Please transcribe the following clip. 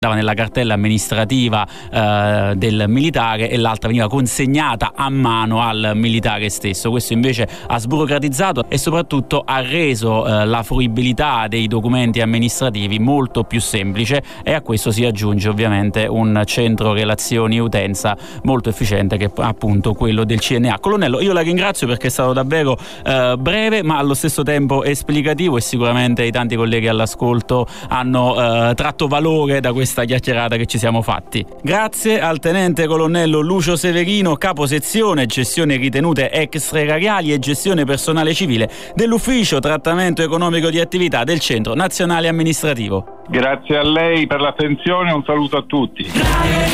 nella cartella amministrativa del militare e l'altra veniva consegnata a mano al militare stesso. Questo invece ha sburocratizzato e soprattutto ha reso la fruibilità dei documenti amministrativi molto più semplice, e a questo si aggiunge ovviamente un centro relazioni utenza molto efficiente, che è appunto quello del CNA. Colonnello, io la ringrazio perché è stato davvero breve ma allo stesso tempo esplicativo, e sicuramente i tanti colleghi all'ascolto hanno tratto valore da questa chiacchierata che ci siamo fatti. Grazie al tenente colonnello Lucio Severino, capo sezione gestione ritenute extraerariali e gestione personale civile dell'ufficio trattamento economico di attività del Centro Nazionale Amministrativo. Grazie a lei per l'attenzione, un saluto a tutti.